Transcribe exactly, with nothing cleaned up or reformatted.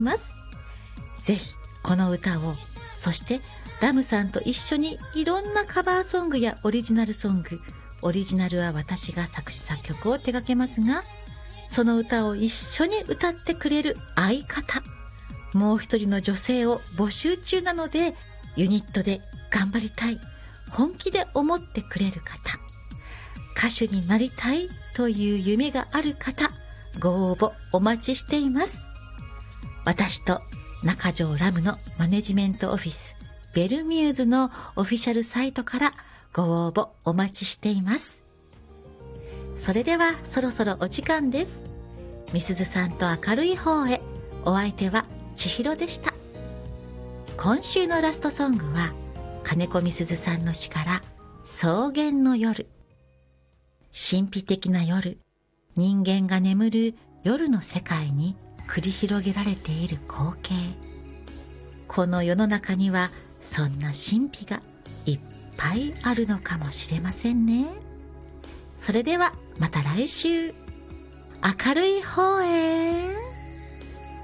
ます。ぜひこの歌を、そしてラムさんと一緒にいろんなカバーソングやオリジナルソング、オリジナルは私が作詞作曲を手掛けますが、その歌を一緒に歌ってくれる相方、もう一人の女性を募集中なので、ユニットで頑張りたい、本気で思ってくれる方、歌手になりたいという夢がある方、ご応募お待ちしています。私と中条ラムのマネジメントオフィスベルミューズのオフィシャルサイトからご応募お待ちしています。それではそろそろお時間です。みすずさんと明るい方へ。お相手は千尋でした。今週のラストソングは金子みすずさんの詩から草原の夜。神秘的な夜、人間が眠る夜の世界に繰り広げられている光景。この世の中にはそんな神秘がいっぱいあるのかもしれませんね。それではまた来週、明るい方へ。